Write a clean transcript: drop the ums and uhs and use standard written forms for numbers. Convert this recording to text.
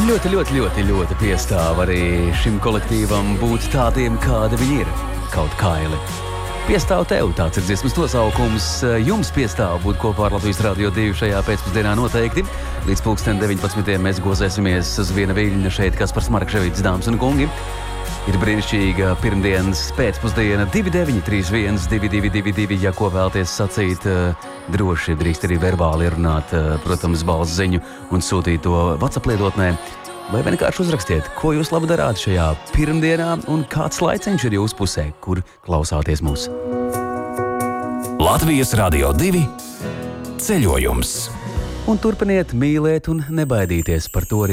Ļoti piestāv arī šim kolektīvam būt tādiem, kādi viņi ir, kaut kaili. Piestāv tev, tāds ir dziesmas nosaukums. Jums piestāv būt kopā ar Latvijas Radio 2 šajā pēcpusdienā noteikti. Līdz pulksten 19. mēs gozēsimies uz viena viļņa šeit, Kaspars Markševics, dāmas un kungi. Ir brīnišķīga pirmdienas pēcpusdiena 2931 2222, ja ko vēlties sacīt, droši drīkst arī verbāli runāt, protams, balss ziņu un sūtīt to WhatsApp lietotnē. Vai vienkārši uzrakstiet, ko jūs labi darāt šajā pirmdienā un kāds laiciņš ir jūsu pusē, kur klausāties mūs. Latvijas Radio 2 ceļojums. Un turpiniet mīlēt un nebaidīties par to arī